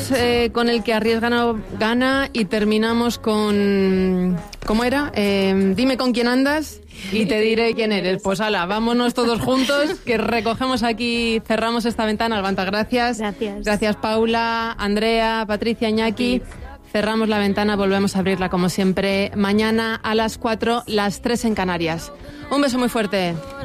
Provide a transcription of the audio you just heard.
Con el que arriesga gana y terminamos con... ¿Cómo era? Dime con quién andas y te diré quién eres. Pues ala, vámonos todos juntos, que recogemos aquí, cerramos esta ventana. Albanta, gracias. Gracias Paula, Andrea, Patricia, Iñaki. Cerramos la ventana, volvemos a abrirla como siempre mañana a las 4, las 3 en Canarias. Un beso muy fuerte.